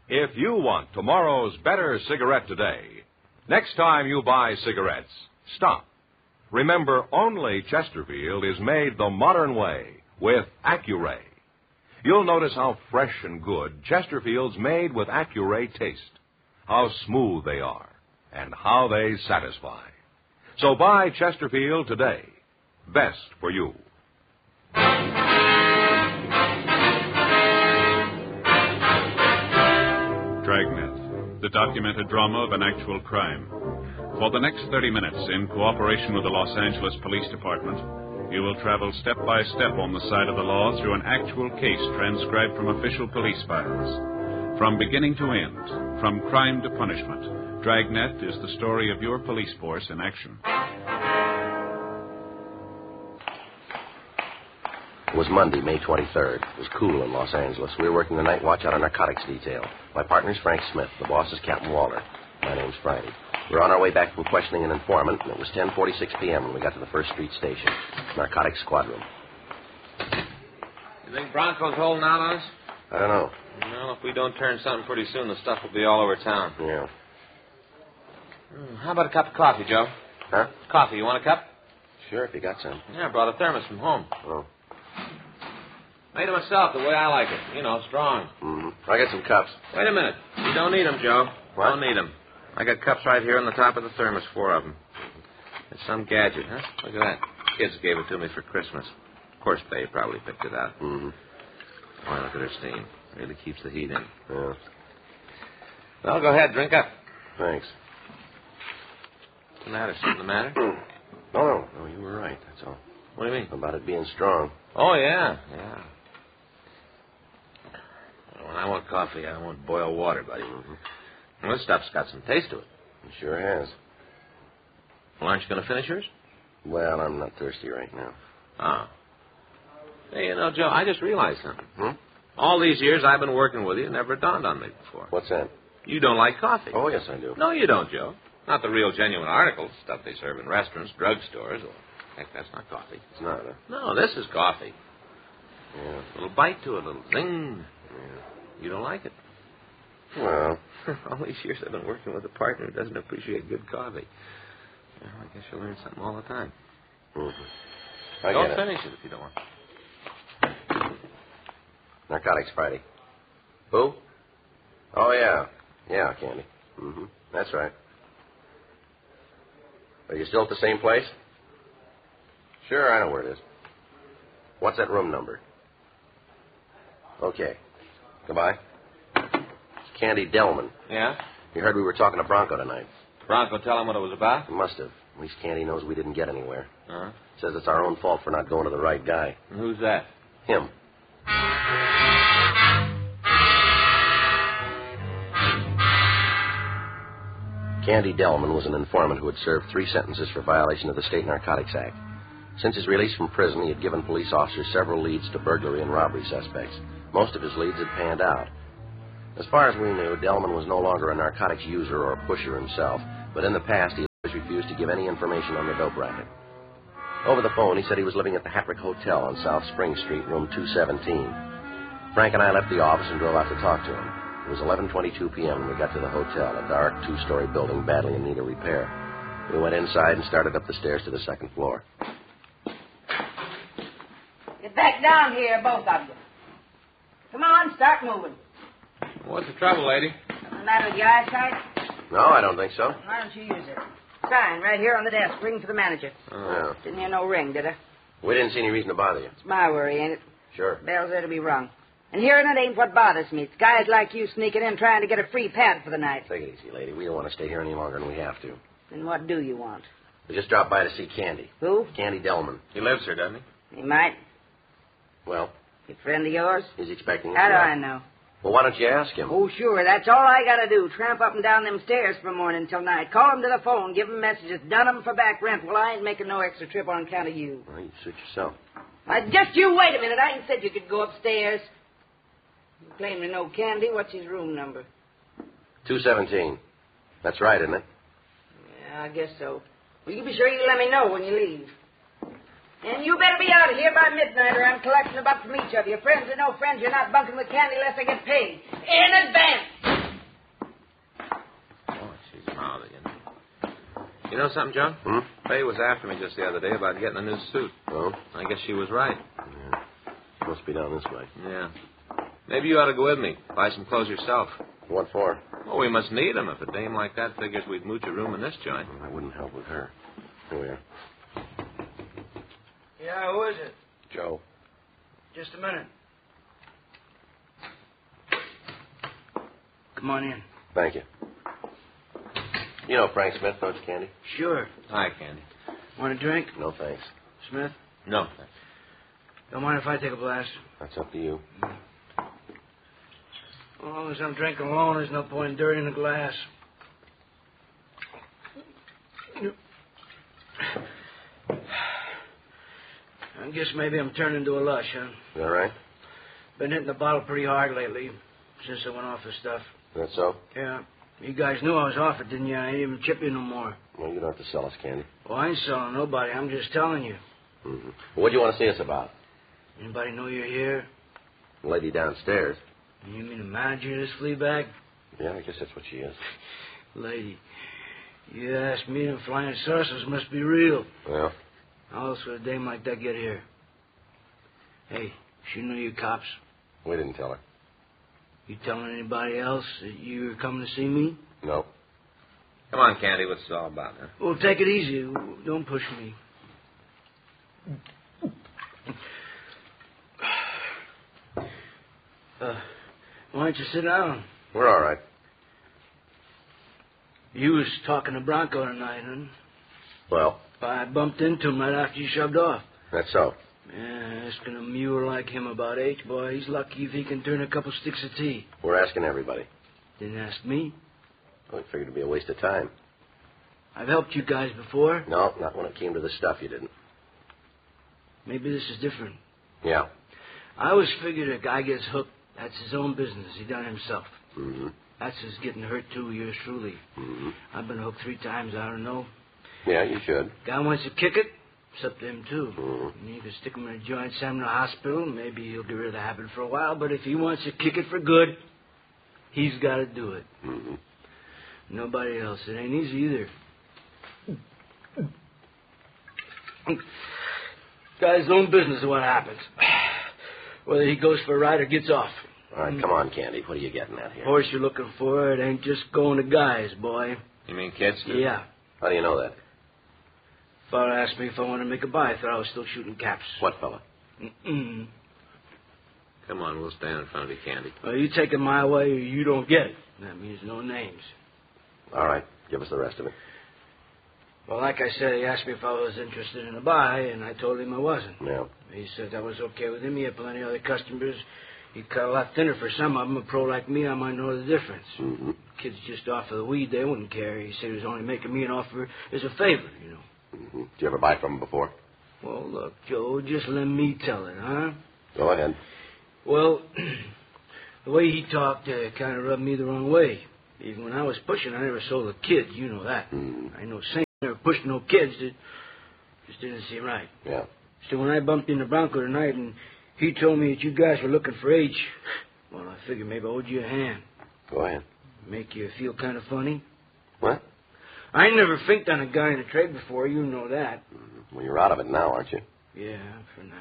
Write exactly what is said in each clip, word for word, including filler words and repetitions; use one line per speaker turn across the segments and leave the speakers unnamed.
If you want tomorrow's better cigarette today, next time you buy cigarettes, stop. Remember, only Chesterfield is made the modern way with Accuray. You'll notice how fresh and good Chesterfield's made with Accuray taste, how smooth they are, and how they satisfy. So buy Chesterfield today. Best for you.
Dragnet, the documented drama of an actual crime. For the next thirty minutes, in cooperation with the Los Angeles Police Department, you will travel step by step on the side of the law through an actual case transcribed from official police files. From beginning to end, from crime to punishment, Dragnet is the story of your police force in action.
It was Monday, May twenty-third. It was cool in Los Angeles. We were working the night watch on a narcotics detail. My partner's Frank Smith. The boss is Captain Walter. My name's Friday. We were on our way back from questioning an informant, and it was ten forty-six p.m. when we got to the First Street Station. Narcotics Squad Room.
You think Bronco's holding out on us?
I don't know.
Well, if we don't turn something pretty soon, the stuff will be all over town.
Yeah.
Hmm, how about a cup of coffee, Joe?
Huh?
Coffee. You want a cup?
Sure, if you got some.
Yeah, I brought a thermos from home.
Oh.
Made it myself the way I like it. You know, strong.
Mm-hmm. I got some cups.
Wait a minute. You don't need them, Joe.
What?
Don't need them. I got cups right here on the top of the thermos, four of them. It's some gadget, huh? Look at that. Kids gave it to me for Christmas. Of course, they probably picked it out.
Mm-hmm.
Boy, look at her steam. Really keeps the heat in.
Yeah.
Well, go ahead. Drink up.
Thanks.
What's the matter? Something the matter?
No, no. No, you were right. That's all.
What do you mean?
About it being strong.
Oh, yeah. Yeah. When I want coffee, I want boiled water, buddy.
Mm-hmm.
Well, this stuff's got some taste to it.
It sure has.
Well, aren't you going to finish yours?
Well, I'm not thirsty right now.
Oh. Hey, you know, Joe, I just realized something.
Hmm?
All these years I've been working with you, it never dawned on me before.
What's that?
You don't like coffee.
Oh, yes, I do.
No, you don't, Joe. Not the real genuine articles, stuff they serve in restaurants, drugstores. Or, heck, that's not coffee.
It's not, huh?
No, this is coffee.
Yeah.
A little bite to it, a little zing.
Yeah.
You don't like it.
Well.
All these years I've been working with a partner who doesn't appreciate good coffee. Well, I guess you'll learn something all the time.
Mm-hmm. I
don't
get
finish
it.
it if you don't want.
Narcotics Friday. Who? Oh, yeah. Yeah, Candy. Mm-hmm. That's right. Are you still at the same place? Sure, I know where it is. What's that room number? Okay. Goodbye. It's Candy Delman.
Yeah?
You heard we were talking to Bronco tonight.
Bronco tell him what it was about?
He must have. At least Candy knows we didn't get anywhere.
Uh-huh.
Says it's our own fault for not going to the right guy.
And who's that?
Him. Candy Delman was an informant who had served three sentences for violation of the State Narcotics Act. Since his release from prison, he had given police officers several leads to burglary and robbery suspects. Most of his leads had panned out. As far as we knew, Delman was no longer a narcotics user or a pusher himself, but in the past he always refused to give any information on the dope racket. Over the phone, he said he was living at the Hattrick Hotel on South Spring Street, room two seventeen. Frank and I left the office and drove out to talk to him. It was eleven twenty-two p.m. when we got to the hotel, a dark two-story building badly in need of repair. We went inside and started up the stairs to the second floor.
Get back down here, both of you. Come on, start moving.
What's the trouble, lady?
Something the matter with your eyesight?
No, I don't think so.
Why don't you use it? Sign right here on the desk. Ring for the manager.
Oh.
Didn't hear no ring, did I?
We didn't see any reason to bother you.
It's my worry, ain't it?
Sure.
Bell's there to be rung. And hearing it ain't what bothers me. It's guys like you sneaking in trying to get a free pad for the night.
Take it easy, lady. We don't want to stay here any longer than we have to.
Then what do you want?
We just dropped by to see Candy.
Who?
Candy Delman.
He lives here, doesn't he?
He might.
Well,
Good friend of yours?
he's expecting us.
How do
now.
I know?
Well, why don't you ask him?
Oh, sure. That's all I got to do. Tramp up and down them stairs from morning till night. Call him to the phone. Give him messages. Done him for back rent. Well, I ain't making no extra trip on account of you.
Well, you suit yourself.
Now, just you wait a minute. I ain't said you could go upstairs. You claim to know Candy. What's his room number?
two seventeen. That's right, isn't it?
Yeah, I guess so. Well, you be sure you let me know when you leave. And you better be out of here by midnight or I'm collecting a buck from each of you. Friends or no friends, you're not bunking with Candy unless I get paid. In advance.
You know something, Joe?
Hmm?
Faye was after me just the other day about getting a new suit.
Oh?
I guess she was right.
Yeah. Must be down this way.
Yeah. Maybe you ought to go with me. Buy some clothes yourself.
What for?
Well, we must need 'em. If a dame like that figures we'd mooch a room in this joint.
Well, that wouldn't help with her. Here we are.
Yeah, who is it?
Joe.
Just a minute. Come on in.
Thank you. You know Frank Smith, don't you, Candy?
Sure.
Hi, Candy.
Want a drink,
No, thanks.
Smith?
No, thanks.
Don't mind if I take a glass.
That's up to you.
As long as I'm drinking alone, there's no point in dirtying the glass. I guess maybe I'm turning into a lush, huh?
You all right?
Been hitting the bottle pretty hard lately, since I went off the stuff.
That so?
Yeah. You guys knew I was off it, didn't you? I ain't even chip you no more.
Well, you don't have to sell us, Candy.
Well, I ain't selling nobody. I'm just telling you.
Mm-hmm. Well, what do you want to see us about?
Anybody know you're here?
The lady downstairs.
You mean the manager of this flea bag?
Yeah, I guess that's what she is.
Lady, you ask me, the flying saucers must be real.
Well?
How else would a dame like that get here? Hey, she knew you cops.
We didn't tell her.
You telling anybody else that you were coming to see me?
No.
Come on, Candy. What's it all about, huh?
Well, take it easy. Don't push me. Uh, why don't you sit down?
We're all right.
You was talking to Bronco tonight, huh?
Well?
I bumped into him right after you shoved off.
That's so.
Yeah, asking a mule like him about H, boy, he's lucky if he can turn a couple sticks of tea.
We're asking everybody.
Didn't ask me.
Well, we figured it'd be a waste of time.
I've helped you guys before.
No, not when it came to the stuff, you didn't.
Maybe this is different.
Yeah.
I always figured a guy gets hooked, that's his own business. He done it himself.
Mm-hmm.
That's his getting hurt, too, yours truly.
Mm-hmm.
I've been hooked three times, I don't know.
Yeah, you should.
Guy wants to kick it, it's up to him, too.
Mm-hmm.
And you can stick him in a joint, send him to the hospital, maybe he'll get rid of the habit for a while, but if he wants to kick it for good, he's got to do it.
Mm-hmm.
Nobody else. It ain't easy either. Guy's own business is what happens. Whether he goes for a ride or gets off.
All right, come on, Candy. What are you getting at here?
Horse you're looking for, it ain't just going to guys, boy.
You mean kids, too?
Yeah.
How do you know that?
Fella asked me if I wanted to make a buy. I thought I was still shooting caps.
What fella?
Mm-mm.
Come on, we'll stand in front of you, Candy.
Well, you take it my way or you don't get it. That means no names.
All right, give us the rest of it.
Well, like I said, he asked me if I was interested in a buy, and I told him I wasn't.
Yeah.
He said that was okay with him. He had plenty of other customers. He cut a lot thinner for some of them. A pro like me, I might know the difference.
Mm-hmm.
Kids just off of the weed, they wouldn't care. He said he was only making me an offer as a favor, you know.
Mm-hmm. Did you ever buy from him before?
Well, look, Joe, just let me tell it, huh?
Go ahead.
Well, the way he talked uh, kind of rubbed me the wrong way. Even when I was pushing, I never sold a kid. You know that.
Mm.
I know Saint never pushed no kids. It just didn't seem right.
Yeah.
So when I bumped into Bronco tonight and he told me that you guys were looking for H, well, I figured maybe I owed you a hand.
Go ahead.
Make you feel kind of funny.
What?
I ain't never finked on a guy in the trade before. You know that.
Mm-hmm. Well, you're out of it now, aren't you?
Yeah, for now.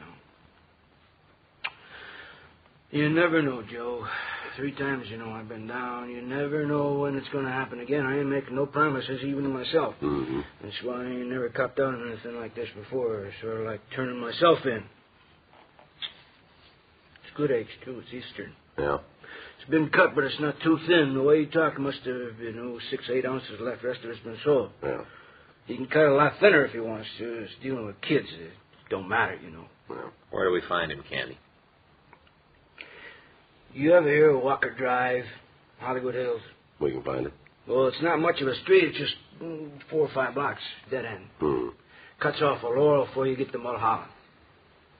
You never know, Joe. Three times, you know, I've been down. You never know when it's going to happen again. I ain't making no promises, even to myself.
Mm-hmm.
That's why I ain't never copped out on anything like this before. Sort of like turning myself in. It's good H, too. It's Eastern.
Yeah.
It's been cut, but it's not too thin. The way you talk must have been, oh, six, eight ounces left. The rest of it's been sold.
Yeah.
He can cut it a lot thinner if he wants to. It's dealing with kids. It don't matter, you know.
Yeah.
Where do we find him, Candy?
You ever hear of Walker Drive, Hollywood Hills?
We can find it.
Well, it's not much of a street. It's just mm, four or five blocks, dead end.
Hmm.
Cuts off a Laurel before you get to Mulholland.